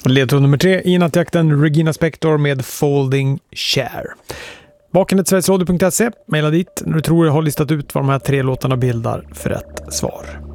Ledtråd nummer 3 i nattjakten, Regina Spektor med Folding Chair. Vaken@sverigesradio.se, mejla dit när du tror jag har listat ut vad de här 3 låtarna bildar för rätt svar.